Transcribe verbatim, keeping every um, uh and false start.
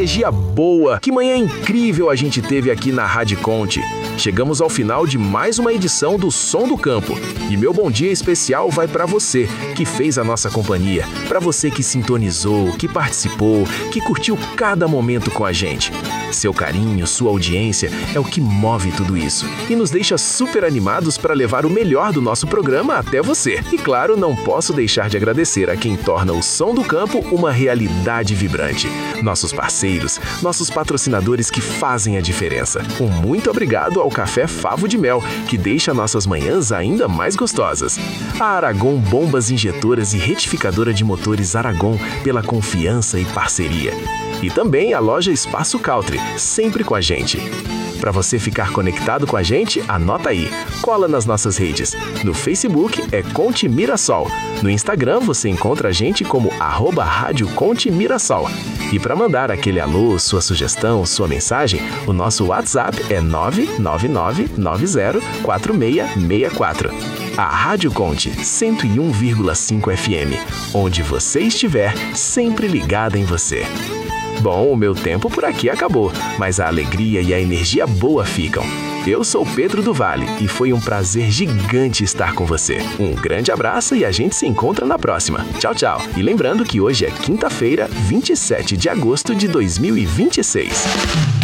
energia boa. Que manhã incrível a gente teve aqui na Rádio Conte. Chegamos ao final de mais uma edição do Som do Campo. E meu bom dia especial vai para você que fez a nossa companhia, para você que sintonizou, que participou, que curtiu cada momento com a gente. Seu carinho, sua audiência é o que move tudo isso e nos deixa super animados para levar o melhor do nosso programa até você. E claro, não posso deixar de agradecer a quem torna o Som do Campo uma realidade vibrante. Nossos parceiros, nossos patrocinadores que fazem a diferença. Um muito obrigado ao Café Favo de Mel, que deixa nossas manhãs ainda mais gostosas. A Aragon Bombas Injetoras e Retificadora de Motores Aragon pela confiança e parceria. E também a loja Espaço Country, sempre com a gente. Para você ficar conectado com a gente, anota aí. Cola nas nossas redes. No Facebook é Conte Mirassol. No Instagram você encontra a gente como arroba Rádio Conte Mirassol. E para mandar aquele alô, sua sugestão, sua mensagem, o nosso WhatsApp é nove nove nove nove zero quatro seis seis quatro. A Rádio Conte cento e um vírgula cinco F M, onde você estiver, sempre ligada em você. Bom, o meu tempo por aqui acabou, mas a alegria e a energia boa ficam. Eu sou Pedro do Vale e foi um prazer gigante estar com você. Um grande abraço e a gente se encontra na próxima. Tchau, tchau. E lembrando que hoje é quinta-feira, vinte e sete de agosto de dois mil e vinte e seis.